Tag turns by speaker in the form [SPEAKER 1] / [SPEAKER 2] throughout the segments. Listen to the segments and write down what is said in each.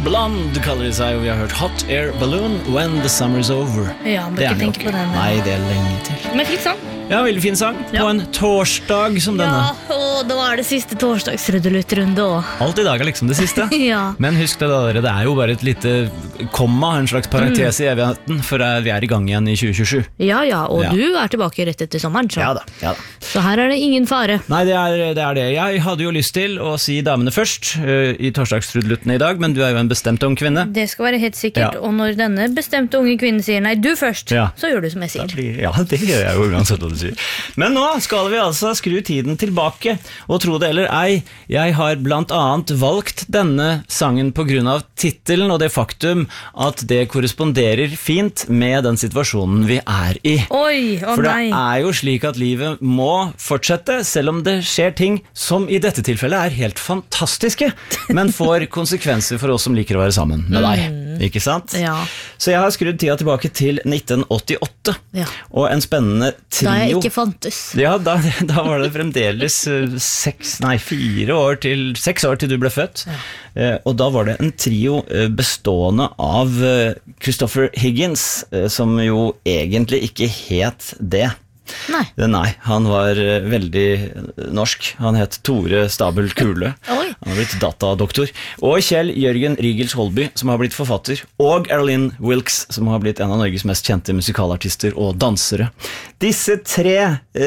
[SPEAKER 1] Blonde kaller de seg, og vi har hørt Hot Air Balloon, When the Summer is Over.
[SPEAKER 2] Ja, men ikke tenke på den.
[SPEAKER 1] Nei, det lenge til.
[SPEAKER 2] Men fint sang.
[SPEAKER 1] Ja, veldig fin sang. På en torsdag som denne.
[SPEAKER 2] Ja, og da er det siste torsdagsrøddelutt-runde også.
[SPEAKER 1] Alt i dag er liksom det siste.
[SPEAKER 2] Ja.
[SPEAKER 1] Men husk det dere, det er jo bare et lite komma, en slags parentes i evigheten, for vi er i gang igjen i 2027.
[SPEAKER 2] Ja, og du er tilbake rett etter sommeren, så.
[SPEAKER 1] Ja da.
[SPEAKER 2] Så her er det ingen fare.
[SPEAKER 1] Nei, det er det. Jeg hadde jo lyst til å si damene først i torsdagsrudlutten i dag, men du er jo en bestemt ung kvinne.
[SPEAKER 2] Det skal være helt sikkert, og når denne bestemte unge kvinnen sier nei, du først, så gjør du som jeg sier.
[SPEAKER 1] Ja, det gjør jeg jo uansett hva du sier. Men nå skal vi altså skru tiden tilbake, og tro det eller ei, jeg har blant annet valgt denne sangen på grunn av titelen og det faktum at det korresponderer fint med den situasjonen vi er i. For det er jo slik at livet må fortsette, selv om det skjer ting som i dette tilfellet er helt fantastiske, men får konsekvenser for oss som liker å være sammen med deg, ikke sant?
[SPEAKER 2] Ja.
[SPEAKER 1] Så jeg har skrudd tida tilbake til 1988, og en spennende trio.
[SPEAKER 2] Da jeg ikke fantes.
[SPEAKER 1] Ja, da var det fremdeles 6 år til du ble født, og da var det en trio bestående av Christopher Higgins, som jo egentlig ikke het det. Nei, han var veldig norsk. Han het Tore Stabel Kule. Han har blitt datadoktor. Og Kjell Jørgen Rigels Holby, som har blitt forfatter, og Erlyn Wilkes, som har blitt en av Norges mest kjente musikalartister og dansere. Disse tre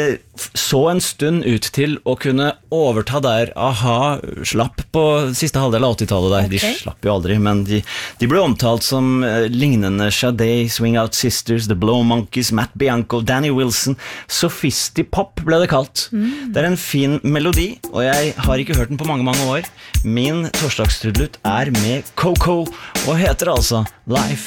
[SPEAKER 1] så en stund ut til å kunne overta der A-ha slapp på siste halvdel av 80-tallet der. De slapp jo aldri, men de ble omtalt som lignende Sade, Swing Out Sisters, The Blow Monkeys, Matt Bianco, Danny Wilson. Sophisti-pop ble det kalt. Det er en fin melodi, og jeg har ikke hørt den på mange år. Min torsdagstrudlut er med Coco, og heter altså Life